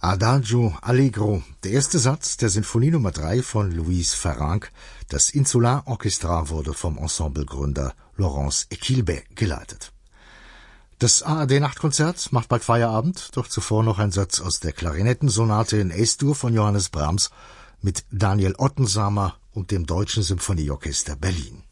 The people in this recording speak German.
Adagio Allegro, der erste Satz der Sinfonie Nummer 3 von Louis Ferrand. Das Insular Orchestra wurde vom Ensemblegründer Laurence Equilbet geleitet. Das ARD-Nachtkonzert macht bald Feierabend, doch zuvor noch ein Satz aus der Klarinettensonate in Es-Dur von Johannes Brahms mit Daniel Ottensamer und dem Deutschen Symphonieorchester Berlin.